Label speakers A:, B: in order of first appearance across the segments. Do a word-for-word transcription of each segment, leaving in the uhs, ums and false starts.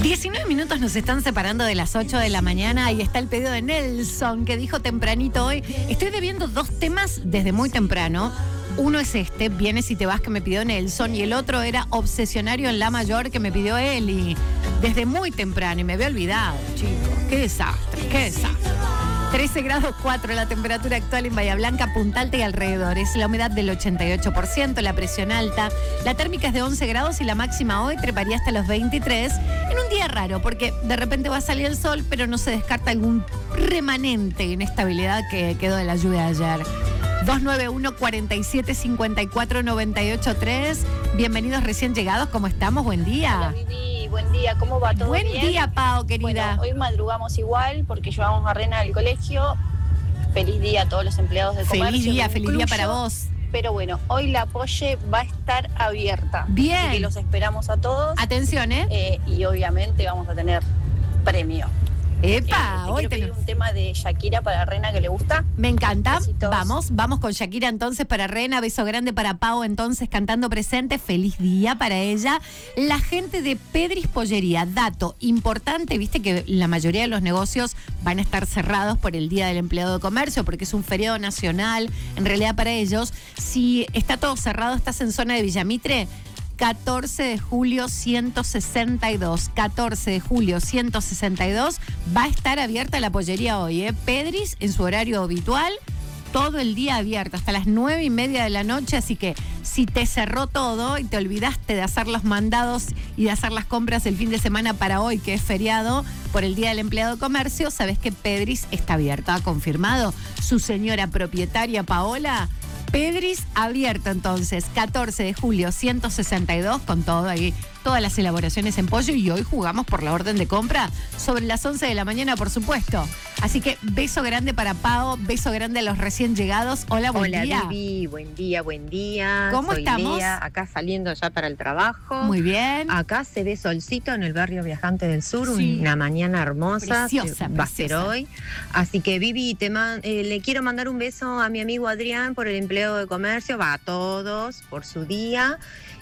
A: diecinueve minutos nos están separando de las ocho de la mañana y está el pedido de Nelson que dijo tempranito hoy. Estoy debiendo dos temas desde muy temprano. Uno es este, Vienes y te vas, que me pidió Nelson, y el otro era Obsesionario en La Mayor, que me pidió Eli. Desde muy temprano y me había olvidado, chicos. Qué desastre, qué desastre. trece grados cuatro la temperatura actual en Bahía Blanca, Punta Alta y alrededores. La humedad del ochenta y ocho por ciento, la presión alta. La térmica es de once grados y la máxima hoy treparía hasta los veintitrés. En un día raro, porque de repente va a salir el sol, pero no se descarta algún remanente de inestabilidad que quedó de la lluvia de ayer. dos nueve uno, cuatro siete, cinco cuatro, nueve ocho tres. Bienvenidos recién llegados, ¿cómo estamos? Buen día.
B: Hola, Vivi, buen día, ¿cómo va todo?
A: Buen
B: bien?
A: día, Pao, querida.
B: Bueno, hoy madrugamos igual porque llevamos a Rena al colegio. Feliz día a todos los empleados de comercio.
A: Feliz día, feliz día
B: incluyo,
A: para vos.
B: Pero bueno, hoy la Polle va a estar abierta.
A: Bien.
B: Así que los esperamos a todos.
A: Atención, ¿eh?
B: eh y obviamente vamos a tener premio.
A: Epa,
B: Eh,
A: hoy
B: te quiero pedir
A: tenemos.
B: un tema de Shakira para Rena que le gusta.
A: Me encanta.
B: Besitos.
A: Vamos, vamos con Shakira entonces para Rena. Beso grande para Pau entonces cantando presente. Feliz día para ella. La gente de Pedris Pollería, dato importante, viste que la mayoría de los negocios van a estar cerrados por el Día del Empleado de Comercio porque es un feriado nacional, en realidad para ellos. Si está todo cerrado, estás en zona de Villamitre, catorce de julio ciento sesenta y dos. catorce de julio ciento sesenta y dos. Va a estar abierta la pollería hoy, ¿eh? Pedris en su horario habitual, todo el día abierto, hasta las nueve y media de la noche. Así que si te cerró todo y te olvidaste de hacer los mandados y de hacer las compras el fin de semana para hoy, que es feriado por el Día del Empleado de Comercio, sabes que Pedris está abierta. Ha confirmado su señora propietaria Paola. Pedris abierto entonces, catorce de julio ciento sesenta y dos, con todo ahí, todas las elaboraciones en pollo, y hoy jugamos por la orden de compra sobre las once de la mañana, por supuesto. Así que beso grande para Pao, beso grande a los recién llegados. Hola, buen
C: Hola,
A: día.
C: Vivi, buen día, buen día.
A: ¿Cómo
C: Soy
A: estamos?
C: Lea, acá saliendo ya para el trabajo.
A: Muy bien.
C: Acá se ve solcito en el barrio Viajante del Sur,
A: Sí.
C: una mañana hermosa.
A: Preciosa,
C: Va a ser
A: preciosa.
C: hoy. Así que, Vivi, te man- eh, le quiero mandar un beso a mi amigo Adrián por el empleado de comercio, va a todos por su día.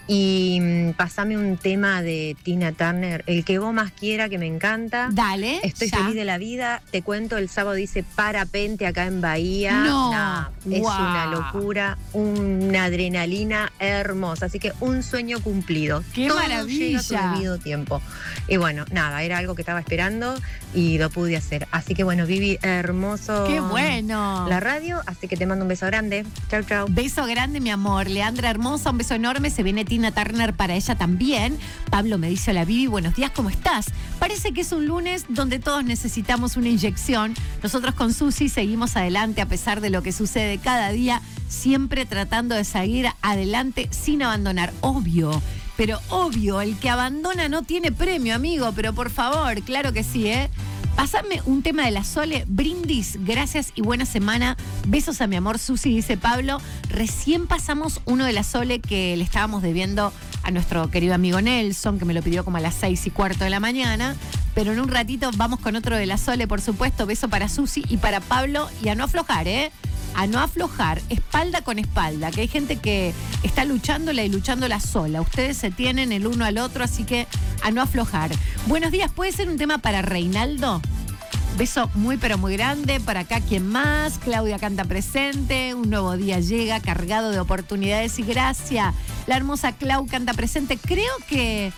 C: Y mm, pasame un tema de Tina Turner, el que vos más quiera, que me encanta.
A: Dale.
C: Estoy
A: ya.
C: feliz de la vida. Te cuento, el sábado dice parapente acá en Bahía.
A: No.
C: Nah, es
A: Wow.
C: una locura, una adrenalina hermosa. Así que un sueño cumplido.
A: ¡Qué
C: Todo
A: maravilla!
C: llega a su debido tiempo. Y bueno, nada, era algo que estaba esperando y lo pude hacer. Así que bueno, Vivi, hermoso.
A: ¡Qué bueno!
C: La radio, así que te mando un beso grande. Chau, chau.
A: Beso grande, mi amor. Leandra hermosa, un beso enorme. Se viene Tina Turner para ella también. Pablo me dice: hola, Vivi, buenos días, ¿cómo estás? Parece que es un lunes donde todos necesitamos una inyección. Nosotros con Susi seguimos adelante a pesar de lo que sucede cada día, siempre tratando de seguir adelante sin abandonar. Obvio, pero obvio, el que abandona no tiene premio, amigo. Pero por favor, claro que sí, ¿eh? Pásame un tema de la Sole, brindis, gracias y buena semana. Besos a mi amor Susi, dice Pablo. Recién pasamos uno de la Sole que le estábamos debiendo a nuestro querido amigo Nelson, que me lo pidió como a las seis y cuarto de la mañana. Pero en un ratito vamos con otro de la Sole, por supuesto. Beso para Susi y para Pablo. Y a no aflojar, ¿eh? A no aflojar, espalda con espalda, que hay gente que está luchándola y luchándola sola. Ustedes se tienen el uno al otro, así que a no aflojar. Buenos días, ¿puede ser un tema para Reinaldo? Beso muy pero muy grande. Para acá, ¿quién más? Claudia canta presente. Un nuevo día llega cargado de oportunidades y gracia. La hermosa Clau canta presente. Creo que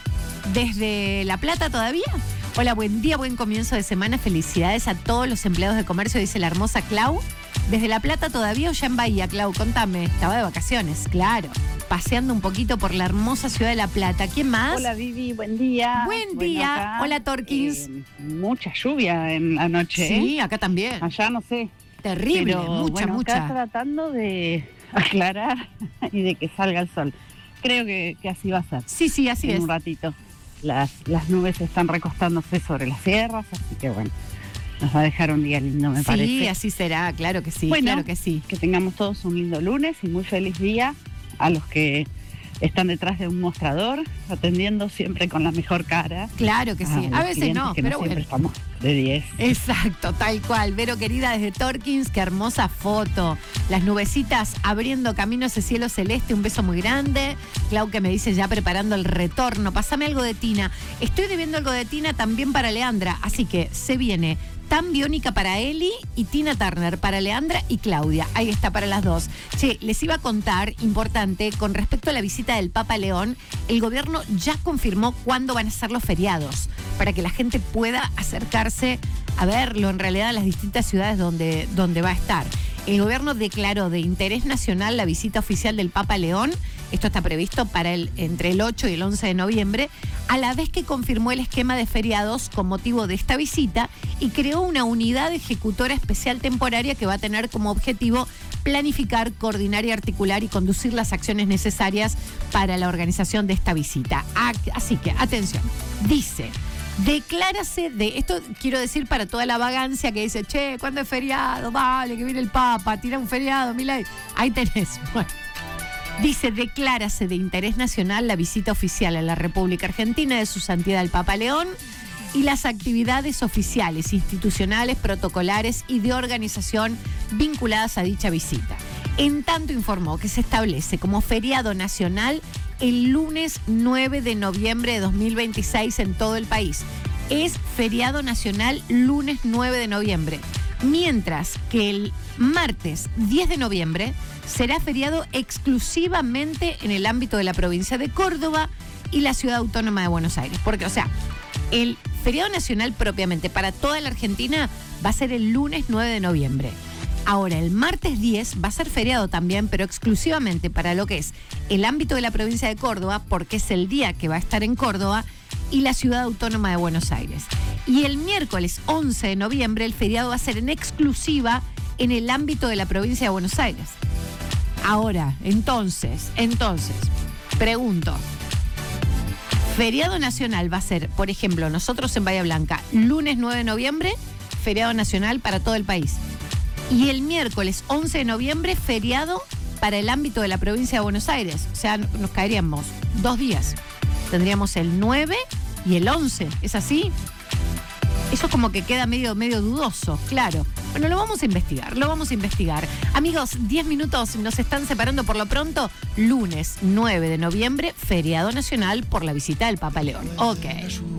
A: desde La Plata todavía. Hola, buen día, buen comienzo de semana. Felicidades a todos los empleados de comercio, dice la hermosa Clau. ¿Desde La Plata todavía o ya en Bahía, Clau? Contame. Estaba de vacaciones, claro. Paseando un poquito por la hermosa ciudad de La Plata. ¿Quién más?
D: Hola Vivi, buen día.
A: Buen
D: Bueno,
A: día.
D: acá,
A: Hola, Torkins.
D: eh, mucha lluvia en la noche.
A: Sí,
D: ¿eh?
A: acá también.
D: Allá no sé.
A: Terrible,
D: pero,
A: mucha,
D: bueno,
A: mucha.
D: Acá tratando de aclarar y de que salga el sol. Creo que, que así va a ser.
A: Sí, sí, así
D: en
A: es.
D: un ratito. Las, las nubes están recostándose sobre las sierras, así que bueno, nos va a dejar un día lindo, me
A: Sí,
D: parece.
A: así será, claro que sí,
D: Bueno,
A: claro que sí.
D: Que tengamos todos un lindo lunes y muy feliz día a los que están detrás de un mostrador, atendiendo siempre con la mejor cara.
A: Claro que sí, a, a veces no,
D: que
A: pero
D: no
A: bueno.
D: Siempre estamos de diez.
A: Exacto, tal cual. Vero querida desde Torkins, qué hermosa foto. Las nubecitas abriendo camino a ese cielo celeste, un beso muy grande. Clau que me dice ya preparando el retorno. Pásame algo de Tina. Estoy debiendo algo de Tina también para Leandra, así que se viene Tan Biónica para Eli y Tina Turner para Leandra y Claudia. Ahí está para las dos. Che, les iba a contar, importante, con respecto a la visita del Papa León, el gobierno ya confirmó cuándo van a ser los feriados, para que la gente pueda acercarse a verlo en realidad a las distintas ciudades donde, donde va a estar. El gobierno declaró de interés nacional la visita oficial del Papa León. Esto está previsto para el, entre el ocho y el once de noviembre, a la vez que confirmó el esquema de feriados con motivo de esta visita y creó una unidad ejecutora especial temporaria que va a tener como objetivo planificar, coordinar y articular y conducir las acciones necesarias para la organización de esta visita. Así que, atención, dice... Declárase de, esto quiero decir para toda la vagancia que dice, che, ¿cuándo es feriado? Vale, que viene el Papa, tira un feriado, Milay. Ahí tenés. Bueno. Dice, declárase de interés nacional la visita oficial a la República Argentina de su santidad el Papa León y las actividades oficiales, institucionales, protocolares y de organización vinculadas a dicha visita. En tanto informó que se establece como feriado nacional el lunes nueve de noviembre de dos mil veintiséis en todo el país. Es feriado nacional lunes nueve de noviembre. Mientras que el martes diez de noviembre será feriado exclusivamente en el ámbito de la provincia de Córdoba y la ciudad autónoma de Buenos Aires. Porque, o sea, el feriado nacional propiamente para toda la Argentina va a ser el lunes nueve de noviembre. Ahora, el martes diez va a ser feriado también, pero exclusivamente para lo que es el ámbito de la provincia de Córdoba, porque es el día que va a estar en Córdoba, y la ciudad autónoma de Buenos Aires. Y el miércoles once de noviembre el feriado va a ser en exclusiva en el ámbito de la provincia de Buenos Aires. Ahora, entonces, entonces, pregunto, feriado nacional va a ser, por ejemplo, nosotros en Bahía Blanca, lunes nueve de noviembre, feriado nacional para todo el país. Y el miércoles once de noviembre, feriado para el ámbito de la provincia de Buenos Aires. O sea, nos caeríamos dos días. Tendríamos el nueve y el once. ¿Es así? Eso como que queda medio, medio dudoso, claro. Bueno, lo vamos a investigar, lo vamos a investigar. Amigos, diez minutos nos están separando por lo pronto. Lunes nueve de noviembre, feriado nacional por la visita del Papa León. Ok.